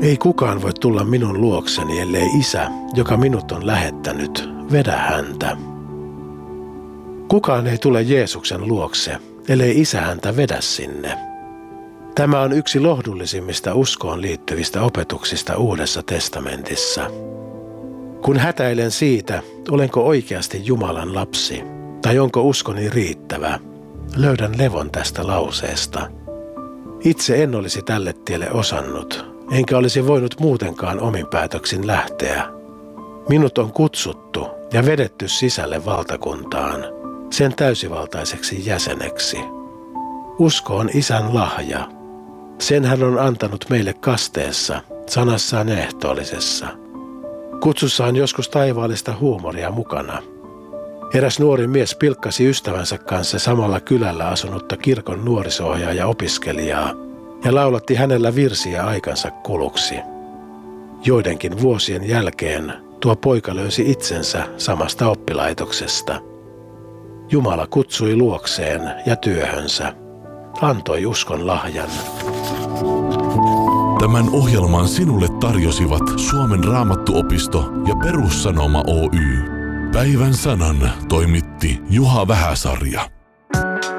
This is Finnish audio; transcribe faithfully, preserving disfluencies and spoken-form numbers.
Ei kukaan voi tulla minun luokseni, ellei Isä, joka minut on lähettänyt, vedä häntä. Kukaan ei tule Jeesuksen luokse, ellei Isä häntä vedä sinne. Tämä on yksi lohdullisimmista uskoon liittyvistä opetuksista Uudessa testamentissa. Kun hätäilen siitä, olenko oikeasti Jumalan lapsi, tai onko uskoni riittävä, löydän levon tästä lauseesta. Itse en olisi tälle tielle osannut, enkä olisi voinut muutenkaan omin päätöksin lähteä. Minut on kutsuttu ja vedetty sisälle valtakuntaan, sen täysivaltaiseksi jäseneksi. Usko on Isän lahja. Sen hän on antanut meille kasteessa, sanassaan ehtoollisessa. Kutsussa on joskus taivaallista huumoria mukana. Eräs nuori mies pilkkasi ystävänsä kanssa samalla kylällä asunutta kirkon nuoriso-ohjaaja opiskelijaa ja laulatti hänellä virsiä aikansa kuluksi. Joidenkin vuosien jälkeen tuo poika löysi itsensä samasta oppilaitoksesta. Jumala kutsui luokseen ja työhönsä, antoi uskon lahjan. Tämän ohjelman sinulle tarjosivat Suomen Raamattuopisto ja Perussanoma Oy. Päivän sanan toimitti Juha Vähäsarja.